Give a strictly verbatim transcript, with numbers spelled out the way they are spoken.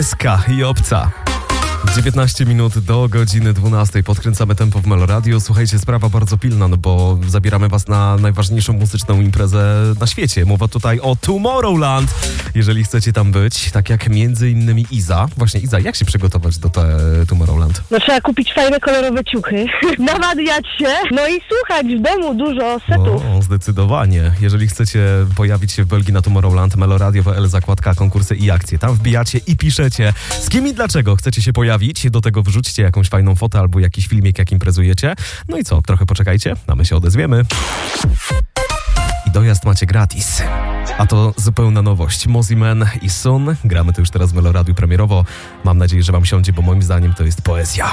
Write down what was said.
Eska i Obca. dziewiętnaście minut do godziny dwunastej. Podkręcamy tempo w Melo Radio. Słuchajcie, sprawa bardzo pilna, no bo zabieramy was na najważniejszą muzyczną imprezę na świecie. Mowa tutaj o Tomorrowland. Jeżeli chcecie tam być, tak jak między innymi Iza. Właśnie Iza, jak się przygotować do te Tomorrowland? No trzeba kupić fajne, kolorowe ciuchy, nawadniać się, no i słuchać w domu dużo setów. O, zdecydowanie. Jeżeli chcecie pojawić się w Belgii na Tomorrowland, meloradio kropka p l, zakładka, konkursy i akcje. Tam wbijacie i piszecie, z kim i dlaczego chcecie się pojawić. Do tego wrzućcie jakąś fajną fotę albo jakiś filmik, jak imprezujecie. No i co, trochę poczekajcie, a my się odezwiemy. I dojazd macie gratis. A to zupełna nowość. Mozzie Man i Sun. Gramy to już teraz w Melo Radiu premierowo. Mam nadzieję, że wam siądzie, bo moim zdaniem to jest poezja.